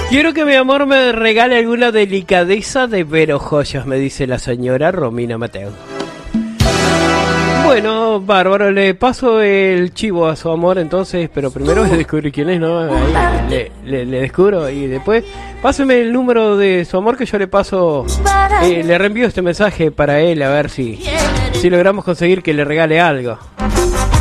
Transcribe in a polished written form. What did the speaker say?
Quiero que mi amor me regale alguna delicadeza de Vero Joyas, me dice la señora Romina Mateo. Bueno, bárbaro, le paso el chivo a su amor entonces, pero primero voy a descubrir quién es, ¿no? Ahí le descubro y después páseme el número de su amor que yo le paso, le reenvío este mensaje para él a ver si logramos conseguir que le regale algo.